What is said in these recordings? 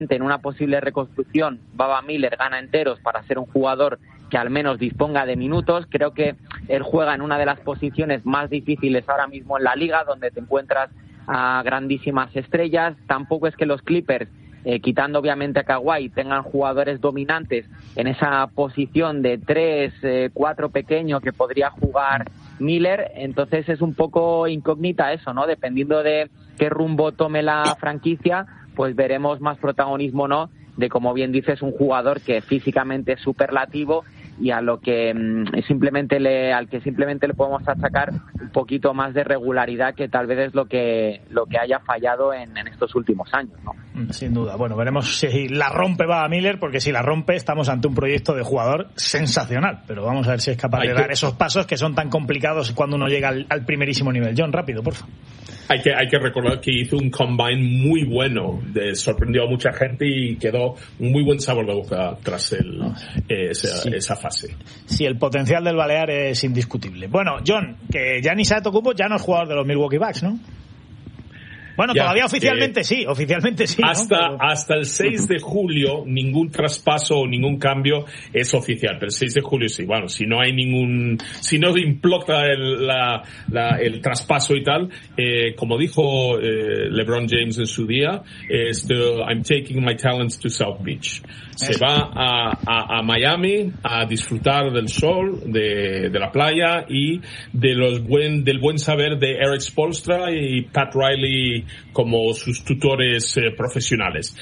en una posible reconstrucción Baba Miller gana enteros para ser un jugador que al menos disponga de minutos. Creo que él juega en una de las posiciones más difíciles ahora mismo en la liga, donde te encuentras a grandísimas estrellas. Tampoco es que los Clippers, quitando obviamente a Kawhi, tengan jugadores dominantes en esa posición de 3, 4 pequeño que podría jugar Miller. Entonces es un poco incógnita eso, ¿no? Dependiendo de qué rumbo tome la franquicia, pues veremos más protagonismo, ¿no?, de, como bien dices, un jugador que físicamente es superlativo y a lo que simplemente le podemos achacar un poquito más de regularidad, que tal vez es lo que haya fallado en estos últimos años, ¿no? Sin duda. Bueno, veremos si la rompe Baba Miller, porque si la rompe estamos ante un proyecto de jugador sensacional, pero vamos a ver si es capaz de dar esos pasos que son tan complicados cuando uno llega al primerísimo nivel. John, rápido, por favor. Hay que recordar que hizo un combine muy bueno, sorprendió a mucha gente y quedó un muy buen sabor de boca tras esa fase. Sí, el potencial del Balear es indiscutible. Bueno, John, que Giannis Antetokounmpo ya no es jugador de los Milwaukee Bucks, ¿no? Bueno, ya, todavía oficialmente sí, hasta el 6 de julio ningún traspaso o ningún cambio es oficial, pero el 6 de julio sí. Bueno, si no implota el traspaso y tal, como dijo LeBron James en su día, I'm taking my talents to South Beach. Se va a Miami a disfrutar del sol, de la playa y del buen saber de Eric Spoelstra y Pat Riley como sus tutores profesionales.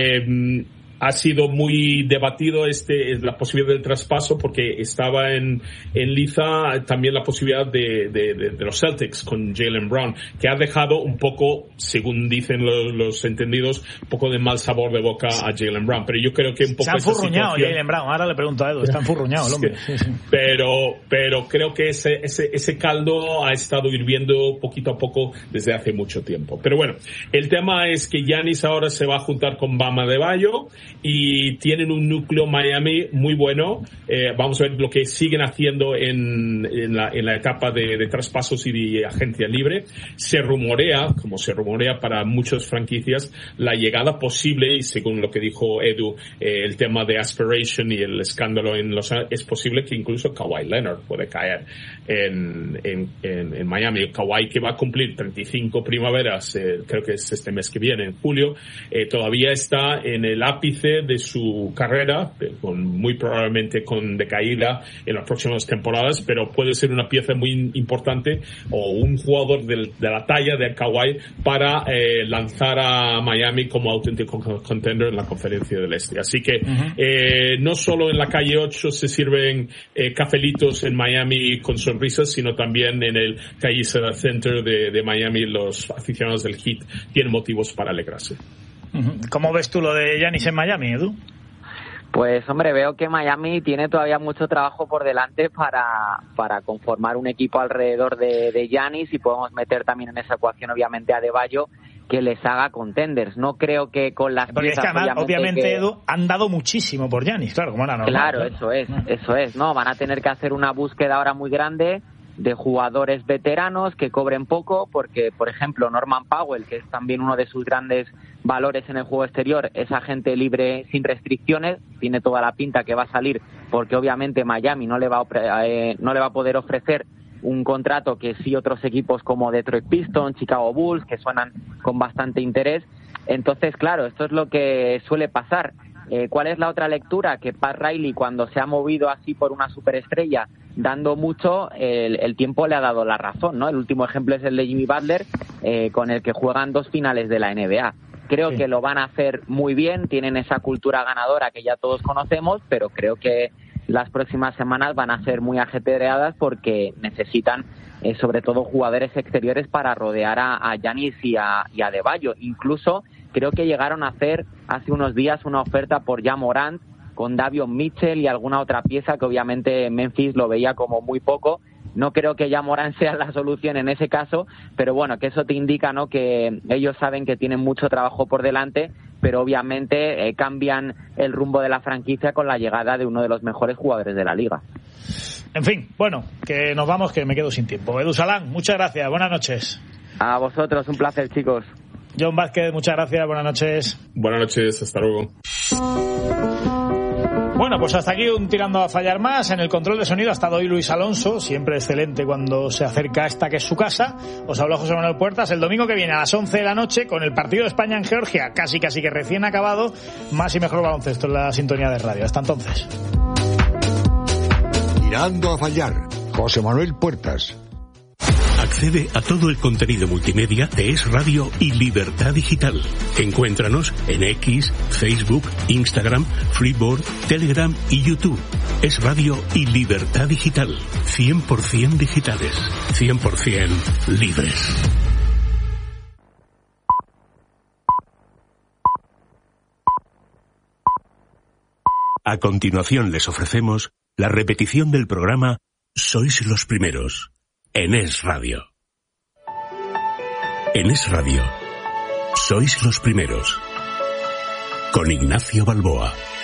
Ha sido muy debatido la posibilidad del traspaso, porque estaba en liza también la posibilidad de los Celtics con Jaylen Brown, que ha dejado un poco, según dicen los entendidos, un poco de mal sabor de boca a Jaylen Brown. Pero yo creo que un poco se ha enfurruñado Jaylen Brown. Ahora le pregunto a Edu, está enfurruñado el hombre. Sí. Pero creo que ese caldo ha estado hirviendo poquito a poco desde hace mucho tiempo. Pero bueno, el tema es que Giannis ahora se va a juntar con Bam Adebayo y tienen un núcleo Miami muy bueno. Vamos a ver lo que siguen haciendo en la etapa de traspasos y de agencia libre. Se rumorea, como se rumorea para muchas franquicias, la llegada posible, y según lo que dijo Edu, el tema de Aspiration y el escándalo en Los Ángeles, es posible que incluso Kawhi Leonard puede caer en Miami. Kawhi, que va a cumplir 35 primaveras, creo que es este mes que viene, en julio, todavía está en el ápice de su carrera, muy probablemente con decaída en las próximas temporadas, pero puede ser una pieza muy importante o un jugador de la talla de Kawhi para lanzar a Miami como auténtico contender en la Conferencia del Este. Así que no solo en la calle 8 se sirven cafelitos en Miami con sonrisas, sino también en el Calle Center de Miami los aficionados del Heat tienen motivos para alegrarse. ¿Cómo ves tú lo de Giannis en Miami, Edu? Pues hombre, veo que Miami tiene todavía mucho trabajo por delante para conformar un equipo alrededor de Giannis, y podemos meter también en esa ecuación obviamente a Adebayo, que les haga contenders. No creo que con las porque piezas, es que obviamente Edu, han dado muchísimo por Giannis, claro, como era normal. Claro, eso es, ¿no? Van a tener que hacer una búsqueda ahora muy grande de jugadores veteranos que cobren poco, porque por ejemplo Norman Powell, que es también uno de sus grandes valores en el juego exterior, es agente libre sin restricciones, tiene toda la pinta que va a salir, porque obviamente Miami no le va a poder ofrecer un contrato que sí otros equipos como Detroit Pistons, Chicago Bulls, que suenan con bastante interés. Entonces, claro, esto es lo que suele pasar. ¿Cuál es la otra lectura? Que Pat Riley, cuando se ha movido así por una superestrella, dando mucho, el tiempo le ha dado la razón, ¿no? El último ejemplo es el de Jimmy Butler, con el que juegan 2 finales de la NBA. Creo que lo van a hacer muy bien, tienen esa cultura ganadora que ya todos conocemos, pero creo que las próximas semanas van a ser muy ajetreadas, porque necesitan sobre todo jugadores exteriores para rodear a Giannis y a Adebayo. Incluso creo que llegaron a hacer hace unos días una oferta por Ja Morant con Davion Mitchell y alguna otra pieza que obviamente Memphis lo veía como muy poco. No creo que Ja Morant sea la solución en ese caso, pero bueno, que eso te indica, ¿no?, que ellos saben que tienen mucho trabajo por delante, pero obviamente cambian el rumbo de la franquicia con la llegada de uno de los mejores jugadores de la liga. En fin, bueno, que nos vamos, que me quedo sin tiempo. Edu Salán, muchas gracias, buenas noches. A vosotros, un placer, chicos. John Vázquez, muchas gracias, buenas noches. Buenas noches, hasta luego. Bueno, pues hasta aquí un Tirando a Fallar más. En el control de sonido ha estado hoy Luis Alonso, siempre excelente cuando se acerca a esta que es su casa. Os habla José Manuel Puertas. El domingo que viene a las 11 de la noche, con el partido de España en Georgia, casi que recién acabado, más y mejor baloncesto en la sintonía de radio. Hasta entonces. Tirando a Fallar, José Manuel Puertas. Accede a todo el contenido multimedia de Es Radio y Libertad Digital. Encuéntranos en X, Facebook, Instagram, Freeboard, Telegram y YouTube. Es Radio y Libertad Digital. 100% digitales. 100% libres. A continuación les ofrecemos la repetición del programa Sois los Primeros. En Es Radio. En Es Radio. Sois los Primeros. Con Ignacio Balboa.